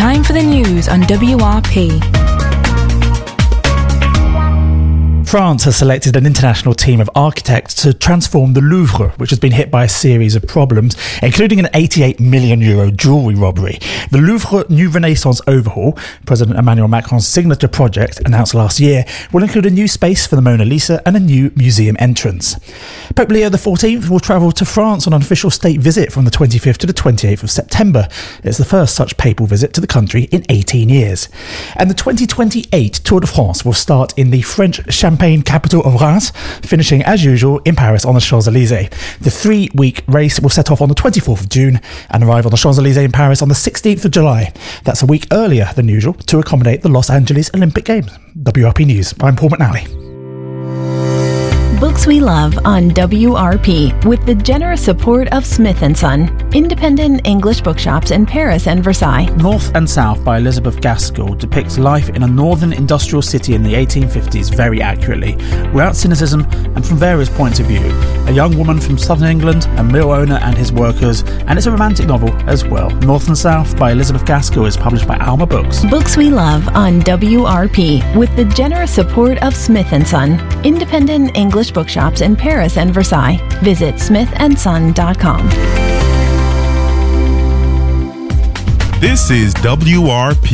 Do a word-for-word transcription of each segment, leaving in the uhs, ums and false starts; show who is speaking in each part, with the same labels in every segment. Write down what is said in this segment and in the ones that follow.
Speaker 1: Time for the news on W R P.
Speaker 2: France has selected an international team of architects to transform the Louvre, which has been hit by a series of problems, including an eighty-eight million euro jewellery robbery. The Louvre New Renaissance overhaul, President Emmanuel Macron's signature project announced last year, will include a new space for the Mona Lisa and a new museum entrance. Pope Leo the fourteenth will travel to France on an official state visit from the twenty-fifth to the twenty-eighth of September. It's the first such papal visit to the country in eighteen years. And the twenty twenty-eight Tour de France will start in the French Champagne capital of Reims, finishing as usual in Paris on the Champs-Elysees. The three-week race will set off on the twenty-fourth of June and arrive on the Champs-Elysees in Paris on the sixteenth of July. That's a week earlier than usual to accommodate the Los Angeles Olympic Games. W R P News, I'm Paul McNally.
Speaker 3: Books we love on W R P with the generous support of Smith and Son, independent English bookshops in Paris and Versailles.
Speaker 4: North and South by Elizabeth Gaskell depicts life in a northern industrial city in the eighteen fifties very accurately, without cynicism and from various points of view. A young woman from southern England, a mill owner and his workers, and it's a romantic novel as well. North and South by Elizabeth Gaskell is published by Alma Books.
Speaker 3: Books we love on W R P with the generous support of Smith and Son, independent English bookshops in Paris and Versailles. Visit smith and son dot com.
Speaker 5: This is W R P.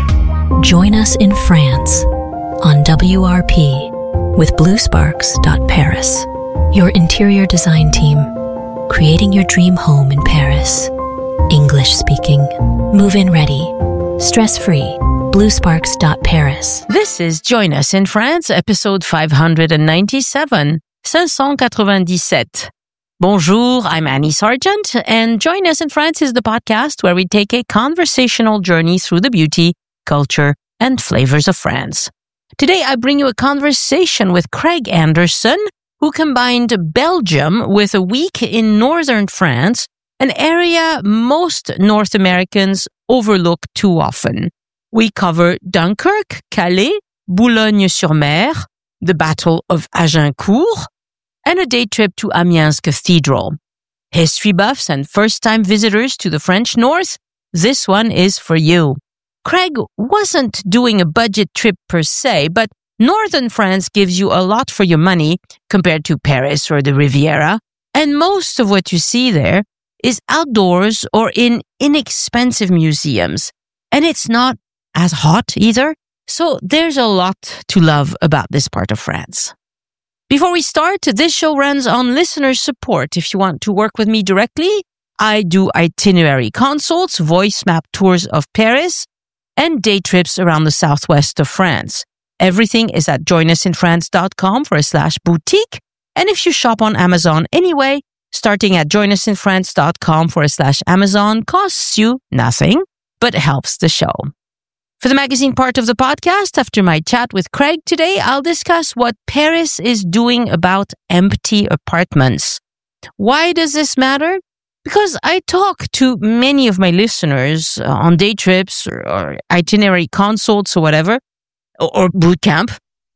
Speaker 6: Join us in France on W R P with blue sparks dot paris. Your interior design team, creating your dream home in Paris. English speaking, move-in ready, stress-free. blue sparks dot paris.
Speaker 7: This is Join Us in France, episode five hundred ninety-seven, five cent quatre-vingt-dix-sept. Bonjour, I'm Annie Sargent, and Join Us in France is the podcast where we take a conversational journey through the beauty, culture, and flavors of France. Today, I bring you a conversation with Craig Anderson, who combined Belgium with a week in northern France, an area most North Americans overlook too often. We cover Dunkirk, Calais, Boulogne-sur-Mer, the Battle of Agincourt, and a day trip to Amiens Cathedral. History buffs and first-time visitors to the French North, this one is for you. Craig wasn't doing a budget trip per se, but northern France gives you a lot for your money compared to Paris or the Riviera, and most of what you see there is outdoors or in inexpensive museums. And it's not as hot either, so there's a lot to love about this part of France. Before we start, this show runs on listener support. If you want to work with me directly, I do itinerary consults, voice map tours of Paris, and day trips around the southwest of France. Everything is at joinusinfrance.com forward slash boutique, and if you shop on Amazon anyway, starting at joinusinfrance.com forward slash Amazon costs you nothing, but helps the show. For the magazine part of the podcast, after my chat with Craig today, I'll discuss what Paris is doing about empty apartments. Why does this matter? Because I talk to many of my listeners uh, on day trips or, or itinerary consults or whatever, or, or boot camp,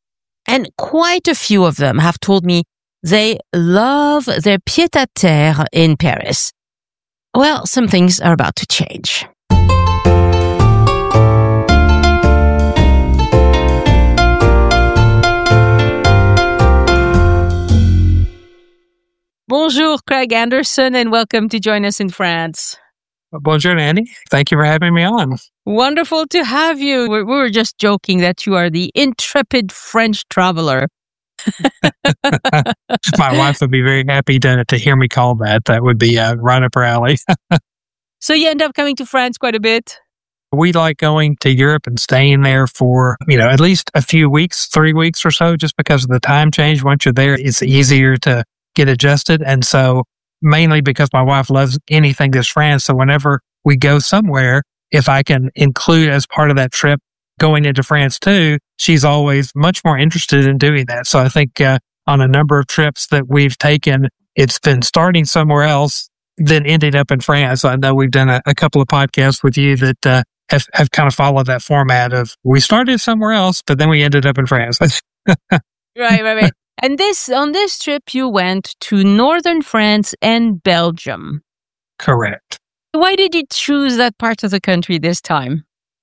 Speaker 7: and quite a few of them have told me they love their pied-à-terre in Paris. Well, some things are about to change. Bonjour, Craig Anderson, and welcome to Join Us in France.
Speaker 8: Bonjour, Annie. Thank you for having me on.
Speaker 7: Wonderful to have you. We were just joking that you are the intrepid French traveler.
Speaker 8: My wife would be very happy to, to hear me call that. That would be uh, right up her alley.
Speaker 7: So you end up coming to France quite a bit?
Speaker 8: We like going to Europe and staying there for, you know, at least a few weeks, three weeks or so, just because of the time change. Once you're there, it's easier to get adjusted. And so mainly because my wife loves anything that's France. So whenever we go somewhere, if I can include as part of that trip going into France too, she's always much more interested in doing that. So I think uh, on a number of trips that we've taken, it's been starting somewhere else, then ending up in France. I know we've done a, a couple of podcasts with you that uh, have, have kind of followed that format of we started somewhere else, but then we ended up in France.
Speaker 7: Right, right, right. And this on this trip, you went to northern France and Belgium.
Speaker 8: Correct.
Speaker 7: Why did you choose that part of the country this time?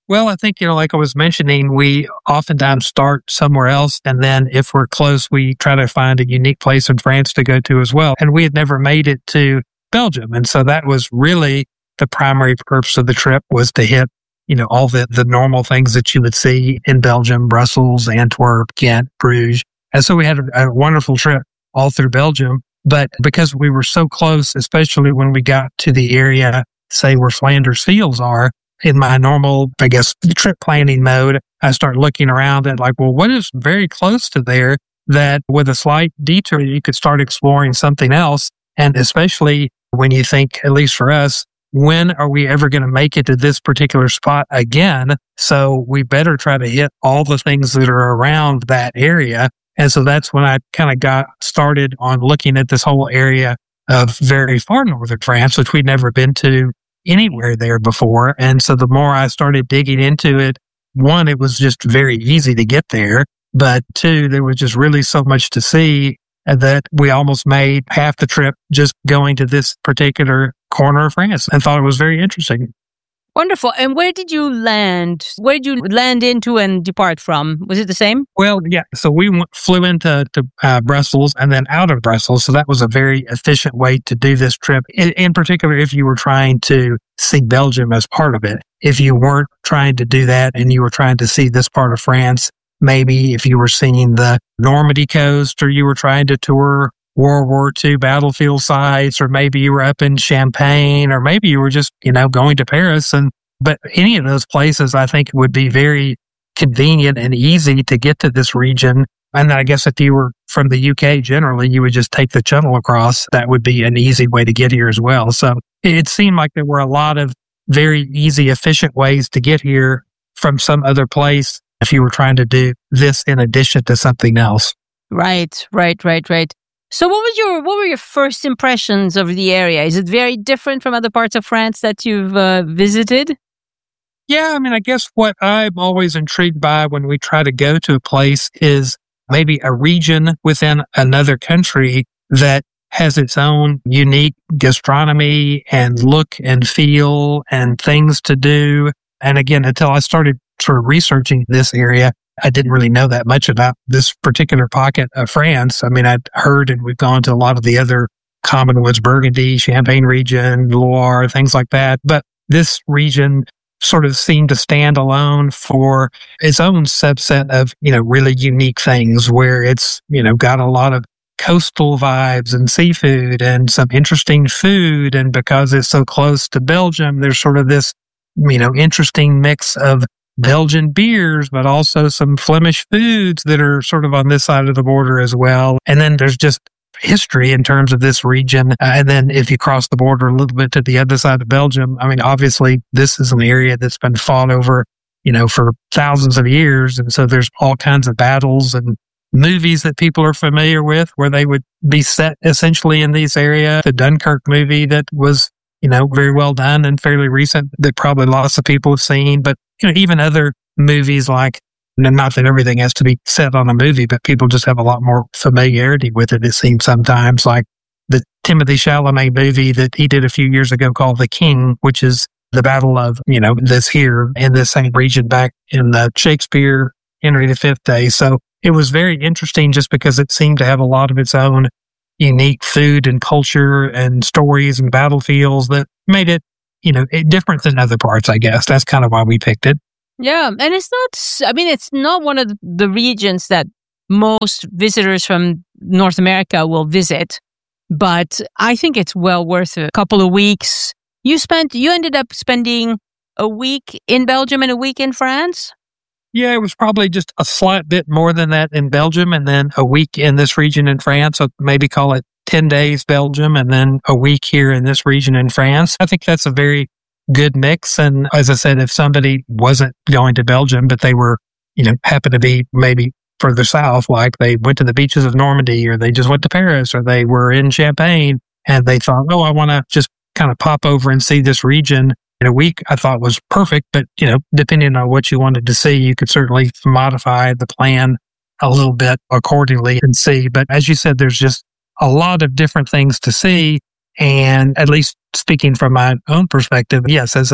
Speaker 8: Well, I think, you know, like I was mentioning, we oftentimes start somewhere else. And then if we're close, we try to find a unique place in France to go to as well. And we had never made it to Belgium. And so that was really the primary purpose of the trip, was to hit, you know, all the, the normal things that you would see in Belgium: Brussels, Antwerp, Ghent, Bruges. And so we had a, a wonderful trip all through Belgium. But because we were so close, especially when we got to the area, say, where Flanders Fields are, in my normal, I guess, trip planning mode, I start looking around at like, well, what is very close to there that with a slight detour, you could start exploring something else? And especially when you think, at least for us, when are we ever going to make it to this particular spot again? So we better try to hit all the things that are around that area. And so that's when I kind of got started on looking at this whole area of very far northern France, which we'd never been to anywhere there before. And so the more I started digging into it, one, it was just very easy to get there. But two, there was just really so much to see that we almost made half the trip just going to this particular corner of France, and thought it was very interesting.
Speaker 7: Wonderful. And where did you land? Where did you land into and depart from? Was it the same?
Speaker 8: Well, yeah. So we went, flew into to, uh, Brussels and then out of Brussels. So that was a very efficient way to do this trip. In, in particular, if you were trying to see Belgium as part of it. If you weren't trying to do that and you were trying to see this part of France, maybe if you were seeing the Normandy coast, or you were trying to tour World War Two battlefield sites, or maybe you were up in Champagne, or maybe you were just, you know, going to Paris. And, but any of those places, I think, would be very convenient and easy to get to this region. And I guess if you were from the U K, generally, you would just take the Channel across. That would be an easy way to get here as well. So it seemed like there were a lot of very easy, efficient ways to get here from some other place if you were trying to do this in addition to something else.
Speaker 7: Right, right, right, right. So what was your what were your first impressions of the area? Is it very different from other parts of France that you've uh, visited?
Speaker 8: Yeah, I mean, I guess what I'm always intrigued by when we try to go to a place is maybe a region within another country that has its own unique gastronomy and look and feel and things to do. And again, until I started sort of researching this area, I didn't really know that much about this particular pocket of France. I mean, I'd heard, and we've gone to a lot of the other common woods, Burgundy, Champagne region, Loire, things like that. But this region sort of seemed to stand alone for its own subset of, you know, really unique things, where it's, you know, got a lot of coastal vibes and seafood and some interesting food. And because it's so close to Belgium, there's sort of this, you know, interesting mix of Belgian beers, but also some Flemish foods that are sort of on this side of the border as well. And then there's just history in terms of this region. Uh, and then if you cross the border a little bit to the other side of Belgium, I mean, obviously this is an area that's been fought over, you know, for thousands of years. And so there's all kinds of battles and movies that people are familiar with where they would be set essentially in these areas. The Dunkirk movie that was, you know, very well done and fairly recent that probably lots of people have seen. But, you know, even other movies like, not that everything has to be set on a movie, but people just have a lot more familiarity with it, it seems sometimes, like the Timothée Chalamet movie that he did a few years ago called The King, which is the battle of, you know, this here in this same region back in the Shakespeare, Henry the Fifth days. So it was very interesting just because it seemed to have a lot of its own unique food and culture and stories and battlefields that made it, you know, it, different than other parts, I guess. That's kind of why we picked it.
Speaker 7: Yeah. And it's not, I mean, it's not one of the regions that most visitors from North America will visit, but I think it's well worth a couple of weeks. You spent, you ended up spending a week in Belgium and a week in France?
Speaker 8: Yeah, it was probably just a slight bit more than that in Belgium and then a week in this region in France. So maybe call it ten days Belgium and then a week here in this region in France. I think that's a very good mix. And as I said, if somebody wasn't going to Belgium, but they were, you know, happened to be maybe further south, like they went to the beaches of Normandy or they just went to Paris or they were in Champagne and they thought, oh, I want to just kind of pop over and see this region in a week, I thought was perfect. But, you know, depending on what you wanted to see, you could certainly modify the plan a little bit accordingly and see. But as you said, there's just a lot of different things to see. And at least speaking from my own perspective, yes, as I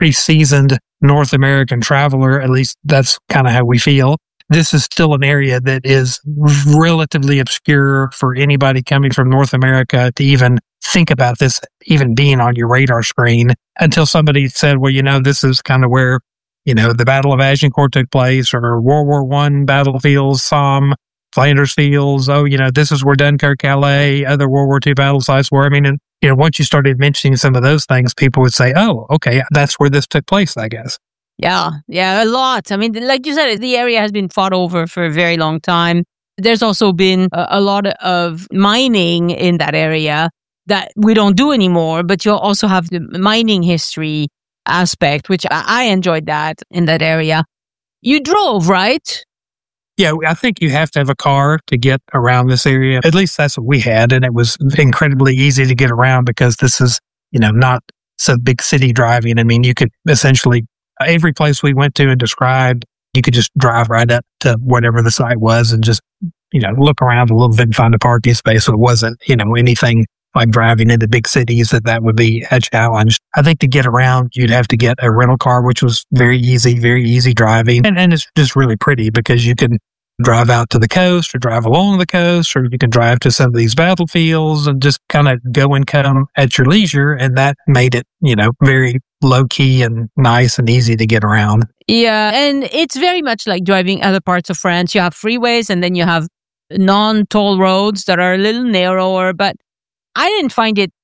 Speaker 8: pretty seasoned North American traveler, at least that's kind of how we feel, this is still an area that is relatively obscure for anybody coming from North America to even think about this even being on your radar screen until somebody said, well, you know, this is kind of where, you know, the Battle of Agincourt took place, or World War One battlefields, Somme, Flanders Fields. Oh, you know, this is where Dunkirk, Calais, other World War Two battle sites were. I mean, and, you know, once you started mentioning some of those things, people would say, oh, okay, that's where this took place, I guess.
Speaker 7: Yeah, yeah, a lot. I mean, like you said, the area has been fought over for a very long time. There's also been a, a lot of mining in that area that we don't do anymore, but you also have the mining history aspect, which I, I enjoyed that in that area. You drove, right?
Speaker 8: Yeah, I think you have to have a car to get around this area. At least that's what we had, and it was incredibly easy to get around because this is, you know, not some big city driving. I mean, you could essentially, every place we went to and described, you could just drive right up to whatever the site was and just, you know, look around a little bit and find a parking space. So it wasn't, you know, anything like driving into big cities that that would be a challenge. I think to get around, you'd have to get a rental car, which was very easy, very easy driving. And, and it's just really pretty because you can drive out to the coast or drive along the coast, or you can drive to some of these battlefields and just kind of go and come at your leisure. And that made it, you know, very low key and nice and easy to get around.
Speaker 7: Yeah. And it's very much like driving other parts of France. You have freeways and then you have non-toll roads that are a little narrower, but I didn't find it.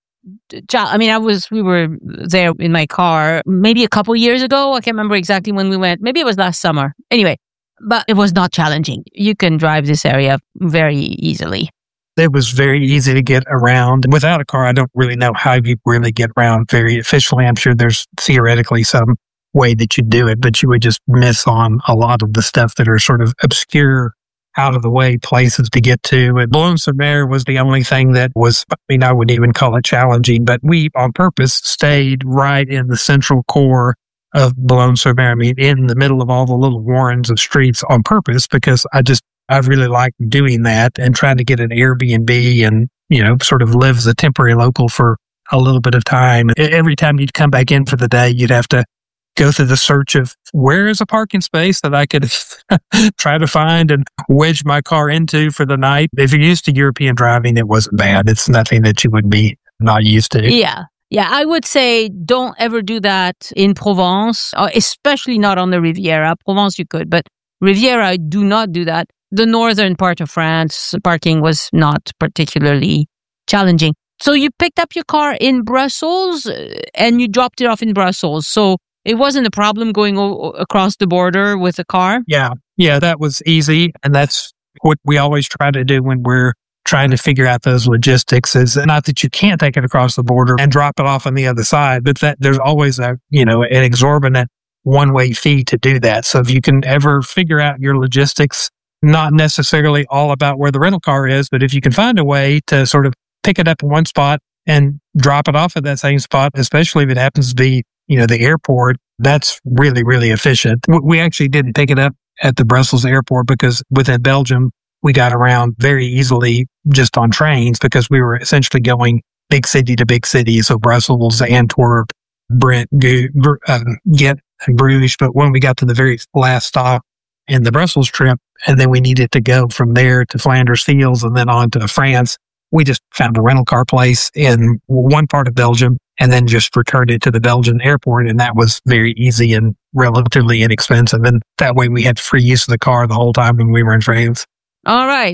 Speaker 7: I mean, I was, we were there in my car maybe a couple years ago. I can't remember exactly when we went. Maybe it was last summer. Anyway, but it was not challenging. You can drive this area very easily.
Speaker 8: It was very easy to get around. Without a car, I don't really know how you really get around very efficiently. I'm sure there's theoretically some way that you do it, but you would just miss on a lot of the stuff that are sort of obscure, out of the way places to get to. And Boulogne-sur-Mer was the only thing that was, I mean, I wouldn't even call it challenging, but we on purpose stayed right in the central core of Boulogne-sur-Mer. I mean, in the middle of all the little warrens of streets on purpose, because I just, I really like doing that and trying to get an Airbnb and, you know, sort of live as a temporary local for a little bit of time. Every time you'd come back in for the day, you'd have to go through the search of where is a parking space that I could try to find and wedge my car into for the night. If you're used to European driving, it wasn't bad. It's nothing that you would be not used to.
Speaker 7: Yeah. Yeah, I would say don't ever do that in Provence, especially not on the Riviera. Provence you could, but Riviera, do not do that. The northern part of France, parking was not particularly challenging. So you picked up your car in Brussels and you dropped it off in Brussels. So it wasn't a problem going o- across the border with a car?
Speaker 8: Yeah, yeah, that was easy. And that's what we always try to do when we're trying to figure out those logistics, is not that you can't take it across the border and drop it off on the other side, but that there's always a, you know, an exorbitant one-way fee to do that. So if you can ever figure out your logistics, not necessarily all about where the rental car is, but if you can find a way to sort of pick it up in one spot and drop it off at that same spot, especially if it happens to be, you know, the airport, that's really, really efficient. We actually didn't pick it up at the Brussels airport because within Belgium, we got around very easily just on trains because we were essentially going big city to big city. So Brussels, Antwerp, Brent, uh, Ghent, and Bruges. But when we got to the very last stop in the Brussels trip, and then we needed to go from there to Flanders Fields and then on to France, we just found a rental car place in one part of Belgium and then just returned it to the Belgian airport. And that was very easy and relatively inexpensive. And that way we had free use of the car the whole time when we were in France.
Speaker 7: All right.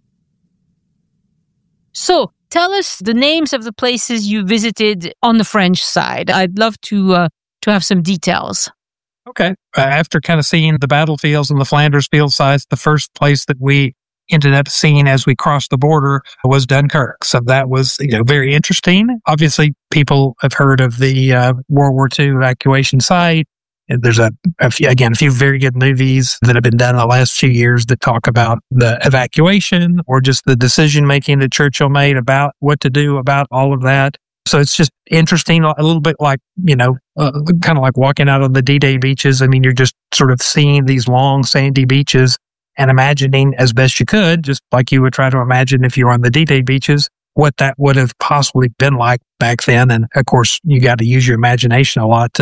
Speaker 7: So tell us the names of the places you visited on the French side. I'd love to uh, to have some details.
Speaker 8: Okay. Uh, after kind of seeing the battlefields and the Flanders Field sites, the first place that we ended up seeing as we crossed the border was Dunkirk. So that was, you know, very interesting. Obviously, people have heard of the uh, World War Two evacuation site. There's a, a few, again, a few very good movies that have been done in the last few years that talk about the evacuation or just the decision making that Churchill made about what to do about all of that. So it's just interesting, a little bit like, you know, uh, kind of like walking out on the D-Day beaches. I mean, you're just sort of seeing these long sandy beaches and imagining as best you could, just like you would try to imagine if you were on the D-Day beaches, what that would have possibly been like back then. And of course, you got to use your imagination a lot to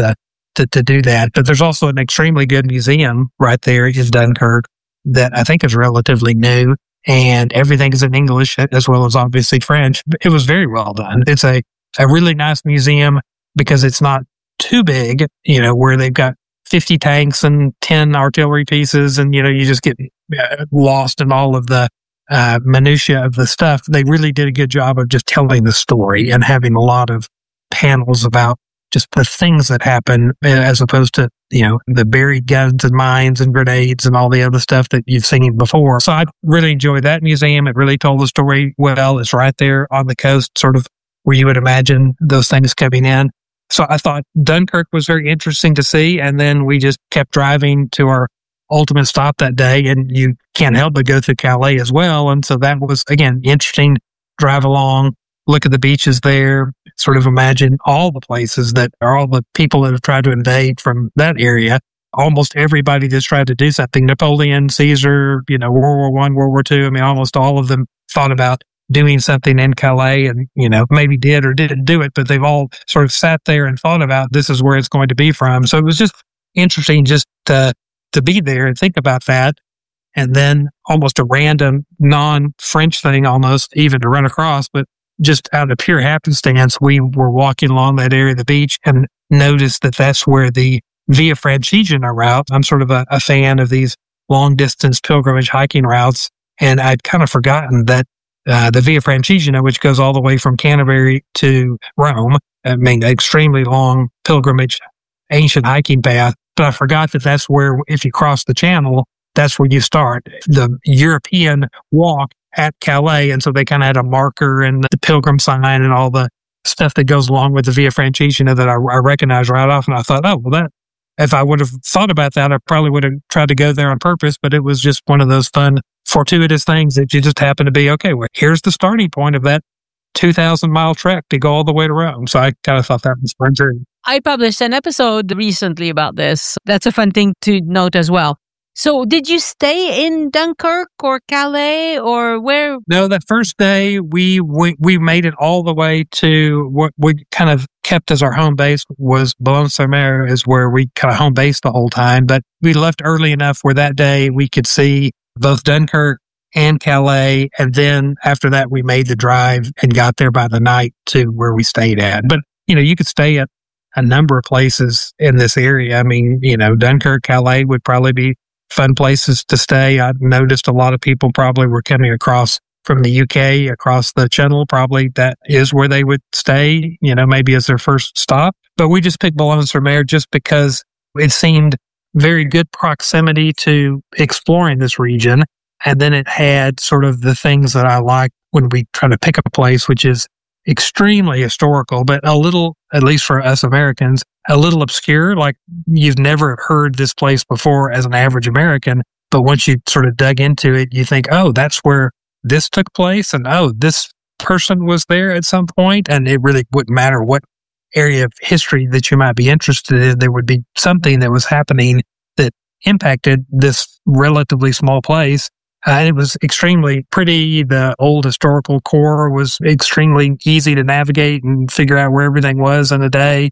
Speaker 8: to, to do that. But there's also an extremely good museum right there in Dunkirk that I think is relatively new, and everything is in English as well as obviously French. It was very well done. It's a, a really nice museum because it's not too big, you know, where they've got fifty tanks and ten artillery pieces, and, you know, you just get uh, lost in all of the uh, minutiae of the stuff. They really did a good job of just telling the story and having a lot of panels about just the things that happen, as opposed to, you know, the buried guns and mines and grenades and all the other stuff that you've seen before. So I really enjoyed that museum. It really told the story well. It's right there on the coast, sort of where you would imagine those things coming in. So I thought Dunkirk was very interesting to see. And then we just kept driving to our ultimate stop that day, and you can't help but go through Calais as well. And so that was, again, interesting. Drive along, look at the beaches there, sort of imagine all the places that are all the people that have tried to invade from that area. Almost everybody that's tried to do something, Napoleon, Caesar, you know, World War One, World War Two. I mean, almost all of them thought about doing something in Calais, and, you know, maybe did or didn't do it, but they've all sort of sat there and thought about this is where it's going to be from. So it was just interesting just to, to be there and think about that. And then almost a random non-French thing almost even to run across, but just out of pure happenstance, we were walking along that area of the beach and noticed that that's where the Via Francigena route. I'm sort of a, a fan of these long distance pilgrimage hiking routes. And I'd kind of forgotten that uh, the Via Francigena, which goes all the way from Canterbury to Rome, I mean, extremely long pilgrimage, ancient hiking path. But I forgot that that's where, if you cross the channel, that's where you start the European walk at Calais. And so they kind of had a marker and the pilgrim sign and all the stuff that goes along with the Via Francigena that I, I recognized right off. And I thought, oh, well, that, if I would have thought about that, I probably would have tried to go there on purpose, but it was just one of those fun, fortuitous things that you just happen to be, okay, well, here's the starting point of that two thousand mile trek to go all the way to Rome. So I kind of thought that was fun too.
Speaker 7: I published an episode recently about this. That's a fun thing to note as well. So did you stay in Dunkirk or Calais or where?
Speaker 8: No, that first day we, we, we made it all the way to what we kind of kept as our home base was Boulogne-sur-Mer, is where we kind of home base the whole time. But we left early enough where that day we could see both Dunkirk and Calais. And then after that, we made the drive and got there by the night to where we stayed at. But, you know, you could stay at a number of places in this area. I mean, you know, Dunkirk, Calais would probably be fun places to stay. I noticed a lot of people probably were coming across from the U K, across the Channel. Probably that is where they would stay, you know, maybe as their first stop. But we just picked Boulogne-sur-Mer just because it seemed very good proximity to exploring this region. And then it had sort of the things that I like when we try to pick a place, which is extremely historical, but a little, at least for us Americans, a little obscure. Like you've never heard this place before as an average American, but once you sort of dug into it, you think, oh, that's where this took place, and oh, this person was there at some point. And it really wouldn't matter what area of history that you might be interested in, there would be something that was happening that impacted this relatively small place. Uh, and it was extremely pretty. The old historical core was extremely easy to navigate and figure out where everything was in a day.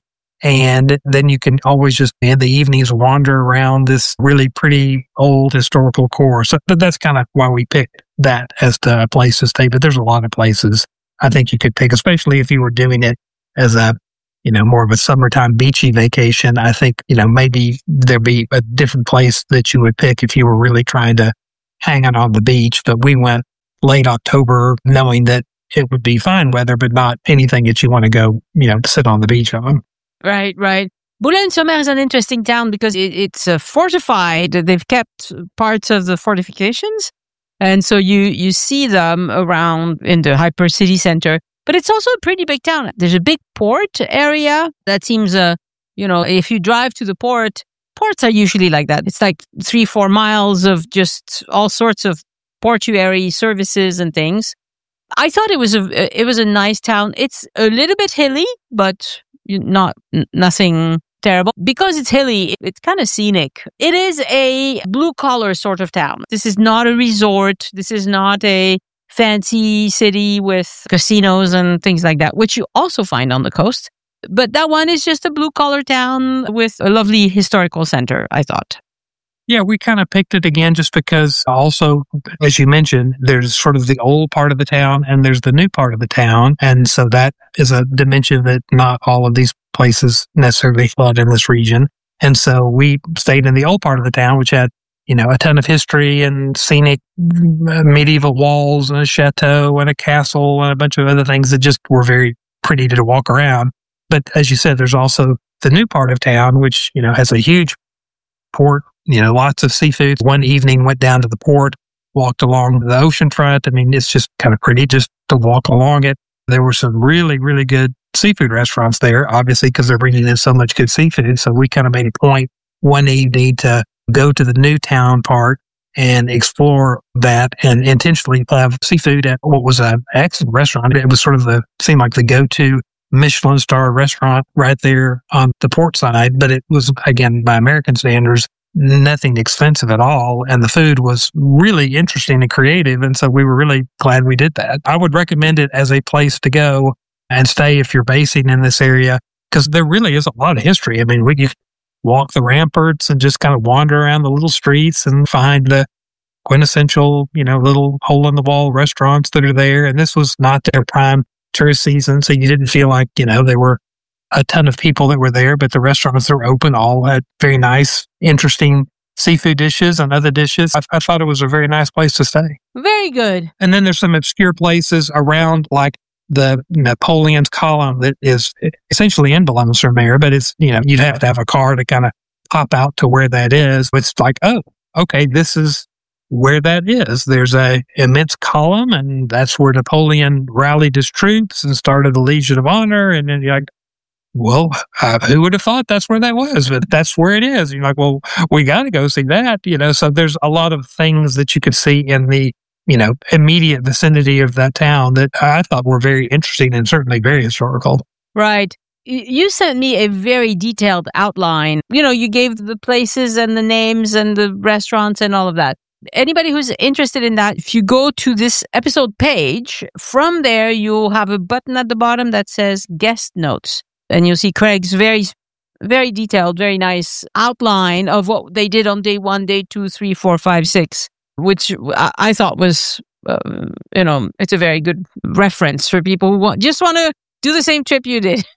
Speaker 8: And then you can always just in the evenings wander around this really pretty old historical core. So but that's kind of why we picked that as the place to stay. But there's a lot of places I think you could pick, especially if you were doing it as a, you know, more of a summertime beachy vacation. I think, you know, maybe there'd be a different place that you would pick if you were really trying to hang out on the beach. But we went late October knowing that it would be fine weather, but not anything that you want to go, you know, sit on the beach on.
Speaker 7: Right, right. Boulogne-sur-Mer is an interesting town because it, it's uh, fortified. They've kept parts of the fortifications. And so you, you see them around in the hyper city center. But it's also a pretty big town. There's a big port area that seems, uh, you know, if you drive to the port, ports are usually like that. It's like three, four miles of just all sorts of portuary services and things. I thought it was a, it was a nice town. It's a little bit hilly, but not nothing terrible. Because it's hilly, it's kind of scenic. It is a blue-collar sort of town. This is not a resort. This is not a fancy city with casinos and things like that, which you also find on the coast. But that one is just a blue-collar town with a lovely historical center, I thought.
Speaker 8: Yeah, we kind of picked it again just because also, as you mentioned, there's sort of the old part of the town and there's the new part of the town. And so that is a dimension that not all of these places necessarily flood in this region. And so we stayed in the old part of the town, which had, you know, a ton of history and scenic medieval walls and a chateau and a castle and a bunch of other things that just were very pretty to walk around. But as you said, there's also the new part of town, which, you know, has a huge port, you know, lots of seafood. One evening went down to the port, walked along the ocean front. I mean, it's just kind of pretty just to walk along it. There were some really, really good seafood restaurants there, obviously, because they're bringing in so much good seafood. So we kind of made a point one evening to go to the new town part and explore that and intentionally have seafood at what was an excellent restaurant. It was sort of the, seemed like the go-to Michelin star restaurant right there on the port side, but it was, again, by American standards, nothing expensive at all. And the food was really interesting and creative. And so we were really glad we did that. I would recommend it as a place to go and stay if you're basing in this area, because there really is a lot of history. I mean, we could walk the ramparts and just kind of wander around the little streets and find the quintessential, you know, little hole in the wall restaurants that are there. And this was not their prime tourist season, so you didn't feel like, you know, there were a ton of people that were there, but the restaurants that were open all had very nice, interesting seafood dishes and other dishes. I, I thought it was a very nice place to stay.
Speaker 7: Very good.
Speaker 8: And then there's some obscure places around, like the Napoleon's Column that is essentially in Boulogne-sur-Mer, but it's, you know, you'd have to have a car to kind of pop out to where that is. It's like, oh, okay, this is where that is. There's a immense column, and that's where Napoleon rallied his troops and started the Legion of Honor. And then you're like, well, uh, who would have thought that's where that was? But that's where it is. You're like, well, we got to go see that, you know. So there's a lot of things that you could see in the, you know, immediate vicinity of that town that I thought were very interesting and certainly very historical.
Speaker 7: Right. You sent me a very detailed outline. You know, you gave the places and the names and the restaurants and all of that. Anybody who's interested in that, if you go to this episode page, from there, you'll have a button at the bottom that says guest notes. And you'll see Craig's very, very detailed, very nice outline of what they did on day one, day two, three, four, five, six, which I, I thought was, uh, you know, it's a very good reference for people who want, just want to do the same trip you did.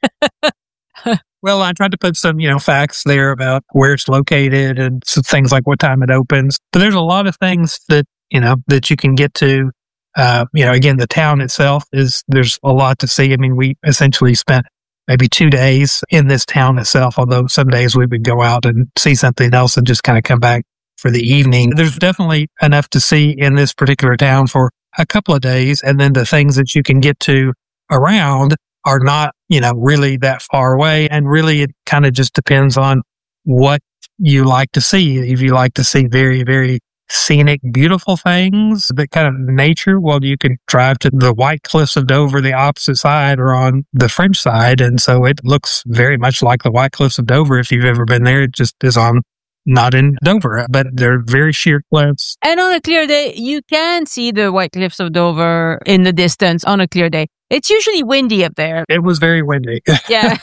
Speaker 8: Well, I tried to put some, you know, facts there about where it's located and some things like what time it opens. But there's a lot of things that, you know, that you can get to. Uh, you know, again, the town itself is, there's a lot to see. I mean, we essentially spent maybe two days in this town itself, although some days we would go out and see something else and just kind of come back for the evening. There's definitely enough to see in this particular town for a couple of days. And then the things that you can get to around are not, you know, really that far away. And really, it kind of just depends on what you like to see. If you like to see very, very scenic, beautiful things, that kind of nature, well, you could drive to the White Cliffs of Dover, the opposite side, or on the French side. And so it looks very much like the White Cliffs of Dover. If you've ever been there, it just is on, not in Dover, but they're very sheer cliffs.
Speaker 7: And on a clear day, you can see the White Cliffs of Dover in the distance on a clear day. It's usually windy up there.
Speaker 8: It was very windy.
Speaker 7: Yeah.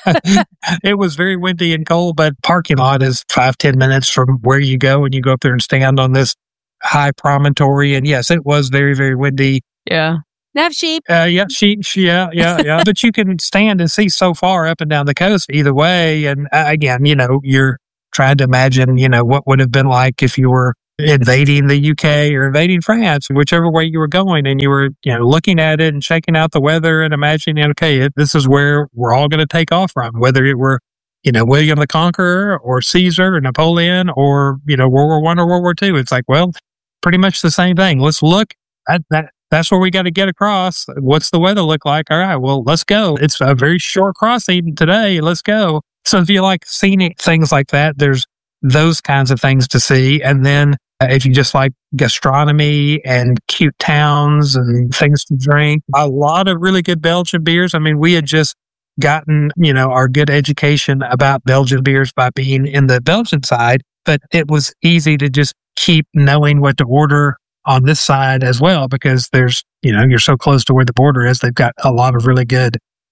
Speaker 8: It was very windy and cold, but parking lot is five, ten minutes from where you go, and you go up there and stand on this high promontory. And yes, it was very, very windy.
Speaker 7: Yeah. They have sheep.
Speaker 8: Uh, yeah, sheep. Yeah, yeah, yeah. But you can stand and see so far up and down the coast either way. And uh, again, you know, you're trying to imagine, you know, what would have been like if you were invading the U K or invading France, whichever way you were going, and you were, you know, looking at it and checking out the weather and imagining, okay, this is where we're all going to take off from, whether it were, you know, William the Conqueror or Caesar or Napoleon or, you know, World War One or World War Two. It's like, well, pretty much the same thing. Let's look at that. That's where we got to get across. What's the weather look like? All right, well, let's go. It's a very short crossing today. Let's go. So if you like scenic things like that, there's those kinds of things to see. And then uh, if you just like gastronomy and cute towns and things to drink, a lot of really good Belgian beers. I mean, we had just gotten, you know, our good education about Belgian beers by being in the Belgian side, but it was easy to just keep knowing what to order on this side as well, because there's, you know, you're so close to where the border is. They've got a lot of really good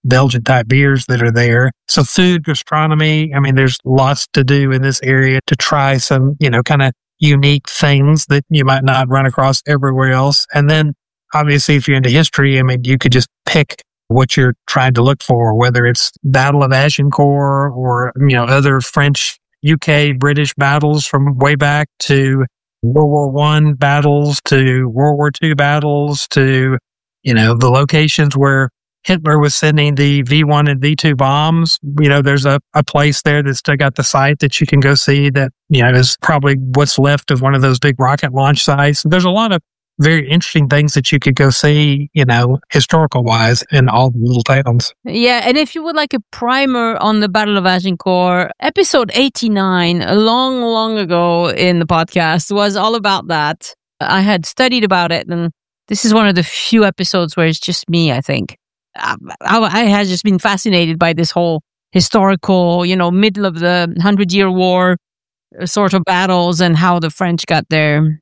Speaker 8: Belgian type beers that are there. So food, gastronomy, I mean, there's lots to do in this area to try some, you know, kind of unique things that you might not run across everywhere else. And then obviously if you're into history, I mean, you could just pick what you're trying to look for, whether it's Battle of Agincourt or, you know, other French, U K, British battles from way back to World War One battles to World War Two battles to, you know, the locations where Hitler was sending the V one and V two bombs. You know, there's a, a place there that's still got the site that you can go see that, you know, is probably what's left of one of those big rocket launch sites. There's a lot of very interesting things that you could go see, you know, historical wise in all the little towns.
Speaker 7: Yeah, and if you would like a primer on the Battle of Agincourt, episode eighty-nine, a long, long ago in the podcast, was all about that. I had studied about it, and this is one of the few episodes where it's just me, I think. I, I had just been fascinated by this whole historical, you know, middle of the Hundred Year War sort of battles and how the French got their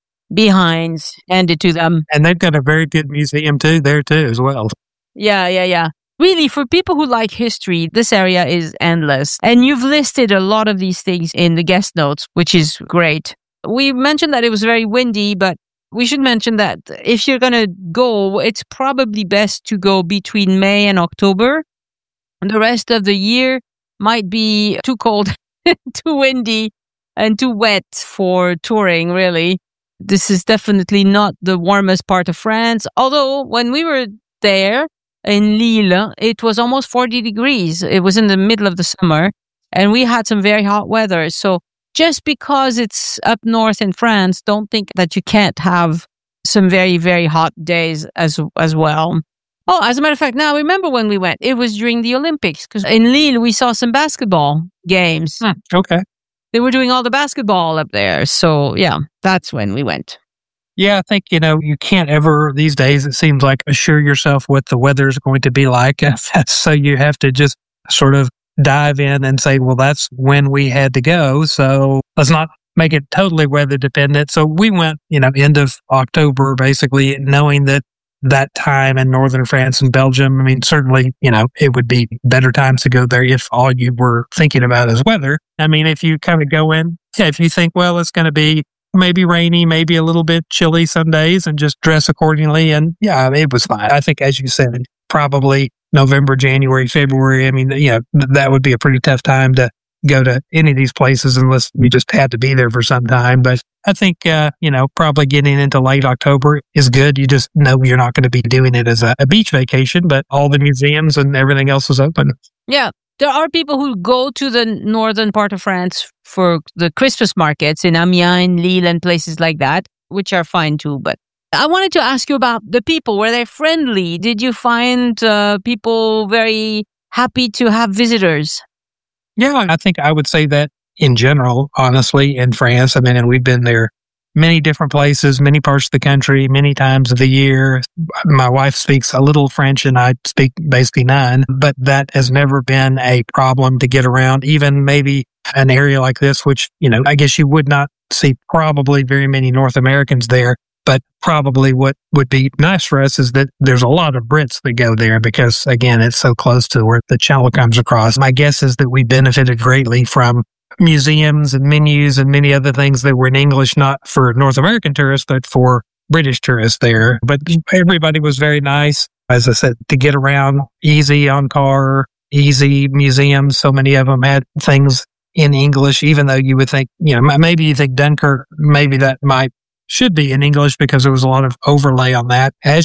Speaker 7: behinds handed to them.
Speaker 8: And they've got a very good museum too there too as well.
Speaker 7: Yeah, yeah, yeah. Really, for people who like history, this area is endless. And you've listed a lot of these things in the guest notes, which is great. We mentioned that it was very windy, but we should mention that if you're going to go, it's probably best to go between May and October. And the rest of the year might be too cold, too windy, and too wet for touring, really. This is definitely not the warmest part of France. Although when we were there in Lille, it was almost forty degrees. It was in the middle of the summer and we had some very hot weather. So just because it's up north in France, don't think that you can't have some very, very hot days as, as well. Oh, as a matter of fact, now remember when we went, it was during the Olympics because in Lille, we saw some basketball games.
Speaker 8: Hmm, okay.
Speaker 7: They were doing all the basketball up there. So, yeah, that's when we went.
Speaker 8: Yeah, I think, you know, you can't ever, these days, it seems like, assure yourself what the weather is going to be like. So you have to just sort of dive in and say, well, that's when we had to go. So let's not make it totally weather dependent. So we went, you know, end of October, basically, knowing that that time in northern France and Belgium, I mean, certainly, you know, it would be better times to go there if all you were thinking about is weather. I mean, if you kind of go in, yeah, if you think, well, it's going to be maybe rainy, maybe a little bit chilly some days and just dress accordingly. And yeah, it was fine. I think, as you said, probably November, January, February. I mean, you know, that would be a pretty tough time to go to any of these places unless you just had to be there for some time. But I think, uh, you know, probably getting into late October is good. You just know you're not going to be doing it as a, a beach vacation, but all the museums and everything else is open.
Speaker 7: Yeah. There are people who go to the northern part of France for the Christmas markets in Amiens, Lille, and places like that, which are fine too. But I wanted to ask you about the people. Were they friendly? Did you find uh, people very happy to have visitors?
Speaker 8: Yeah, I think I would say that in general, honestly, in France. I mean, and we've been there many different places, many parts of the country, many times of the year. My wife speaks a little French and I speak basically none, but that has never been a problem to get around. Even maybe an area like this, which, you know, I guess you would not see probably very many North Americans there. But probably what would be nice for us is that there's a lot of Brits that go there because, again, it's so close to where the channel comes across. My guess is that we benefited greatly from museums and menus and many other things that were in English, not for North American tourists, but for British tourists there. But everybody was very nice. As I said, to get around, easy on car, easy museums. So many of them had things in English, even though you would think, you know, maybe you think Dunkirk, maybe that might should be in English because there was a lot of overlay on that. As